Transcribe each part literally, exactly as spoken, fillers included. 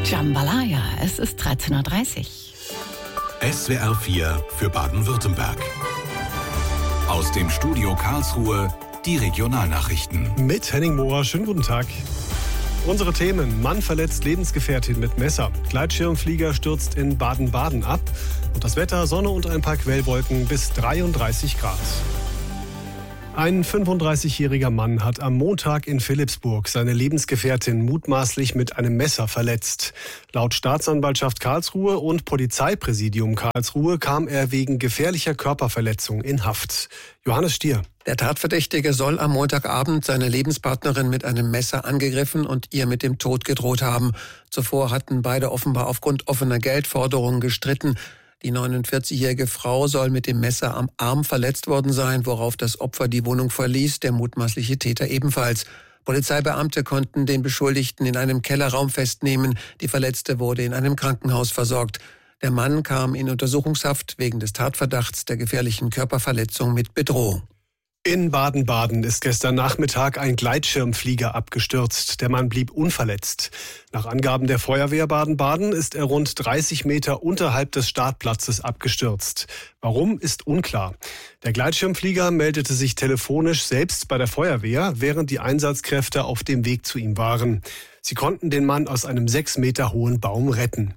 Jambalaya, es ist dreizehn Uhr dreißig. S W R vier für Baden-Württemberg. Aus dem Studio Karlsruhe die Regionalnachrichten. Mit Henning Mohrer, schönen guten Tag. Unsere Themen: Mann verletzt Lebensgefährtin mit Messer, Gleitschirmflieger stürzt in Baden-Baden ab und das Wetter: Sonne und ein paar Quellwolken bis dreiunddreißig Grad. Ein fünfunddreißigjähriger Mann hat am Montag in Philippsburg seine Lebensgefährtin mutmaßlich mit einem Messer verletzt. Laut Staatsanwaltschaft Karlsruhe und Polizeipräsidium Karlsruhe kam er wegen gefährlicher Körperverletzung in Haft. Johannes Stier. Der Tatverdächtige soll am Montagabend seine Lebenspartnerin mit einem Messer angegriffen und ihr mit dem Tod gedroht haben. Zuvor hatten beide offenbar aufgrund offener Geldforderungen gestritten. Die neunundvierzigjährige Frau soll mit dem Messer am Arm verletzt worden sein, worauf das Opfer die Wohnung verließ, der mutmaßliche Täter ebenfalls. Polizeibeamte konnten den Beschuldigten in einem Kellerraum festnehmen. Die Verletzte wurde in einem Krankenhaus versorgt. Der Mann kam in Untersuchungshaft wegen des Tatverdachts der gefährlichen Körperverletzung mit Bedrohung. In Baden-Baden ist gestern Nachmittag ein Gleitschirmflieger abgestürzt. Der Mann blieb unverletzt. Nach Angaben der Feuerwehr Baden-Baden ist er rund dreißig Meter unterhalb des Startplatzes abgestürzt. Warum, ist unklar. Der Gleitschirmflieger meldete sich telefonisch selbst bei der Feuerwehr, während die Einsatzkräfte auf dem Weg zu ihm waren. Sie konnten den Mann aus einem sechs Meter hohen Baum retten.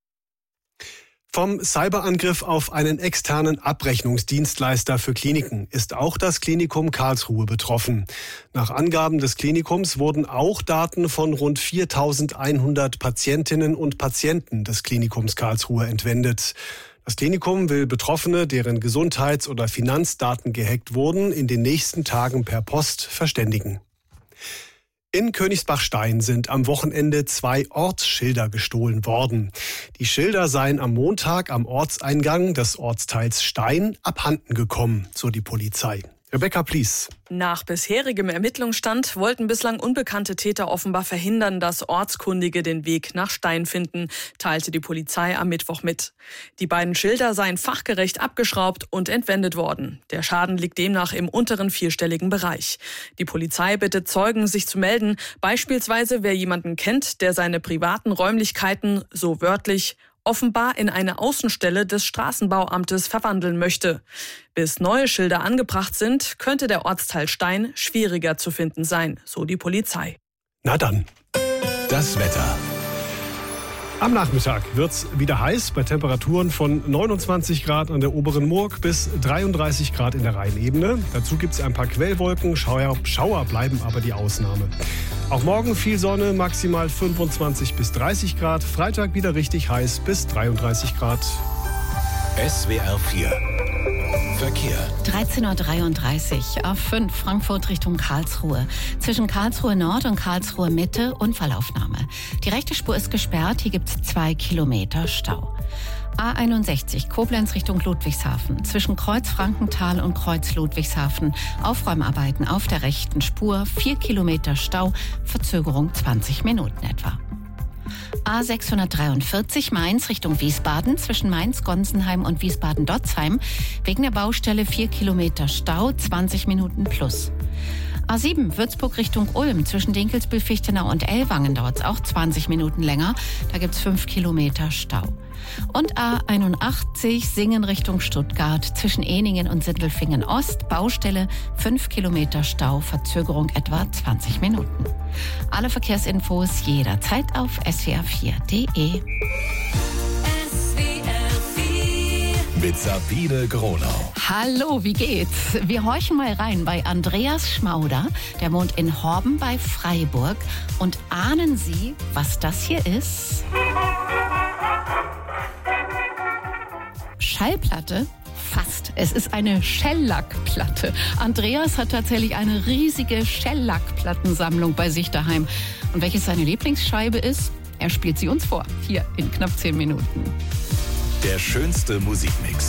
Vom Cyberangriff auf einen externen Abrechnungsdienstleister für Kliniken ist auch das Klinikum Karlsruhe betroffen. Nach Angaben des Klinikums wurden auch Daten von rund viertausendeinhundert Patientinnen und Patienten des Klinikums Karlsruhe entwendet. Das Klinikum will Betroffene, deren Gesundheits- oder Finanzdaten gehackt wurden, in den nächsten Tagen per Post verständigen. In Königsbach-Stein sind am Wochenende zwei Ortsschilder gestohlen worden. Die Schilder seien am Montag am Ortseingang des Ortsteils Stein abhanden gekommen, so die Polizei. Rebecca Plies. Nach bisherigem Ermittlungsstand wollten bislang unbekannte Täter offenbar verhindern, dass Ortskundige den Weg nach Stein finden, teilte die Polizei am Mittwoch mit. Die beiden Schilder seien fachgerecht abgeschraubt und entwendet worden. Der Schaden liegt demnach im unteren vierstelligen Bereich. Die Polizei bittet Zeugen, sich zu melden, beispielsweise wer jemanden kennt, der seine privaten Räumlichkeiten, so wörtlich, offenbar in eine Außenstelle des Straßenbauamtes verwandeln möchte. Bis neue Schilder angebracht sind, könnte der Ortsteil Stein schwieriger zu finden sein, so die Polizei. Na dann. Das Wetter. Am Nachmittag wird's wieder heiß bei Temperaturen von neunundzwanzig Grad an der oberen Murg bis dreiunddreißig Grad in der Rheinebene. Dazu gibt's ein paar Quellwolken, Schauer, Schauer bleiben aber die Ausnahme. Auch morgen viel Sonne, maximal fünfundzwanzig bis dreißig Grad. Freitag wieder richtig heiß bis dreiunddreißig Grad. S W R vier Verkehr. dreizehn Uhr dreiunddreißig auf fünf Frankfurt Richtung Karlsruhe. Zwischen Karlsruhe Nord und Karlsruhe Mitte Unfallaufnahme. Die rechte Spur ist gesperrt, hier gibt es zwei Kilometer Stau. A einundsechzig Koblenz Richtung Ludwigshafen. Zwischen Kreuz Frankenthal und Kreuz Ludwigshafen. Aufräumarbeiten auf der rechten Spur. Vier Kilometer Stau, Verzögerung zwanzig Minuten etwa. A sechshundertdreiundvierzig Mainz Richtung Wiesbaden. Zwischen Mainz-Gonsenheim und Wiesbaden-Dotzheim. Wegen der Baustelle vier Kilometer Stau, zwanzig Minuten plus. A sieben Würzburg Richtung Ulm. Zwischen Dinkelsbühl-Fichtenau und Ellwangen dauert es auch zwanzig Minuten länger. Da gibt es fünf Kilometer Stau. Und A einundachtzig Singen Richtung Stuttgart. Zwischen Ehningen und Sindelfingen Ost. Baustelle fünf Kilometer Stau. Verzögerung etwa zwanzig Minuten. Alle Verkehrsinfos jederzeit auf s w r vier punkt d e. Mit Sabine Gronau. Hallo, wie geht's? Wir horchen mal rein bei Andreas Schmauder. Der wohnt in Horben bei Freiburg. Und ahnen Sie, was das hier ist? Schallplatte? Fast. Es ist eine Shellac-Platte. Andreas hat tatsächlich eine riesige Shellac-Plattensammlung bei sich daheim. Und welches seine Lieblingsscheibe ist, er spielt sie uns vor. Hier in knapp zehn Minuten. Der schönste Musikmix.